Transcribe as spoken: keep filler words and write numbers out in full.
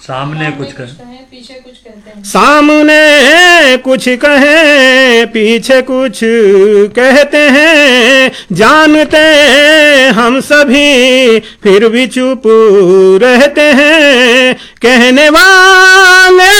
सामने कुछ कर कहें पीछे कुछ कहते हैं, सामने कुछ कहें पीछे कुछ कहते हैं, जानते हम सभी फिर भी चुप रहते हैं, कहने वाले